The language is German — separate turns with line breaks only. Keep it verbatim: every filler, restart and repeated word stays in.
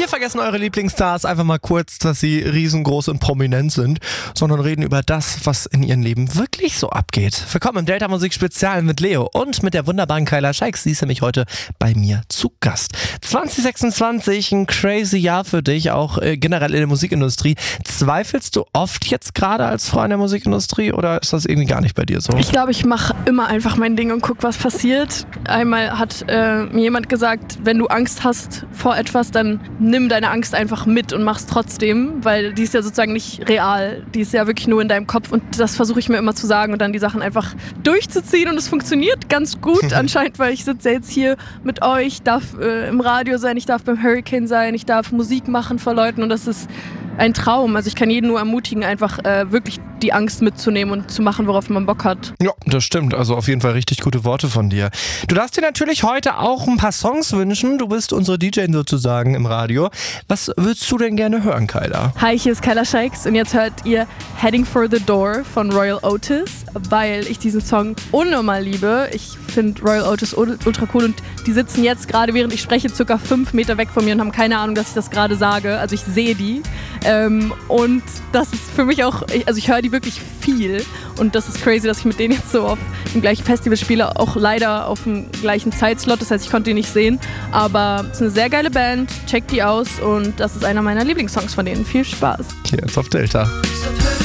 Wir vergessen eure Lieblingsstars einfach mal kurz, dass sie riesengroß und prominent sind, sondern reden über das, was in ihrem Leben wirklich so abgeht. Willkommen im Delta Musik Spezial mit Leo und mit der wunderbaren Kyla Scheiks. Sie ist nämlich heute bei mir zu Gast. zwanzig sechsundzwanzig, ein crazy Jahr für dich, auch äh, generell in der Musikindustrie. Zweifelst du oft jetzt gerade als Frau in der Musikindustrie oder ist das irgendwie gar nicht bei dir so?
Ich glaube, ich mache immer einfach mein Ding und guck, was passiert. Einmal hat äh, mir jemand gesagt, wenn du Angst hast vor etwas, dann nimm deine Angst einfach mit und mach's trotzdem, weil die ist ja sozusagen nicht real. Die ist ja wirklich nur in deinem Kopf und das versuche ich mir immer zu sagen und dann die Sachen einfach durchzuziehen und es funktioniert ganz gut anscheinend, weil ich sitze jetzt hier mit euch, darf äh, im Radio sein, ich darf beim Hurricane sein, ich darf Musik machen vor Leuten und das ist ein Traum. Also ich kann jeden nur ermutigen, einfach äh, wirklich die Angst mitzunehmen und zu machen, worauf man Bock hat.
Ja, das stimmt. Also auf jeden Fall richtig gute Worte von dir. Du darfst dir natürlich heute auch ein paar Songs wünschen. Du bist unsere D J sozusagen im Radio. Was würdest du denn gerne hören, Kyla?
Hi, hier ist Kyla Scheiks und jetzt hört ihr Heading for the Door von Royal Otis, weil ich diesen Song unnormal liebe. Ich finde Royal Otis ultra cool und die sitzen jetzt gerade, während ich spreche, circa fünf Meter weg von mir und haben keine Ahnung, dass ich das gerade sage. Also ich sehe die. Ähm, und das ist für mich auch, also ich höre die wirklich viel und das ist crazy, dass ich mit denen jetzt so auf dem gleichen Festival spiele, auch leider auf dem gleichen Zeitslot, das heißt, ich konnte die nicht sehen, aber es ist eine sehr geile Band, checkt die aus und das ist einer meiner Lieblingssongs von denen. Viel Spaß.
Hier jetzt auf Delta.